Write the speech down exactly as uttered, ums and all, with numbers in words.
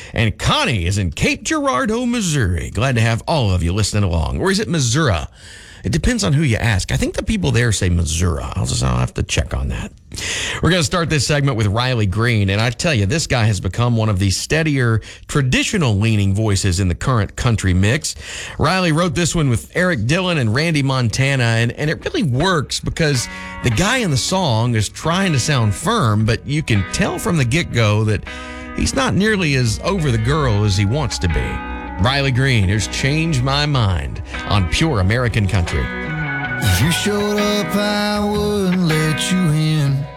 And Connie is in Cape Girardeau, Missouri. Glad to have all of you listening along. Or is it Missouri? It depends on who you ask. I think the people there say Missouri. I'll just I'll have to check on that. We're going to start this segment with Riley Green. And I tell you, this guy has become one of the steadier, traditional-leaning voices in the current country mix. Riley wrote this one with Eric Dillon and Randy Montana. And, and it really works because the guy in the song is trying to sound firm, but you can tell from the get-go that he's not nearly as over the girl as he wants to be. Riley Green, here's Change My Mind on Pure American Country. If you showed up, I wouldn't let you in.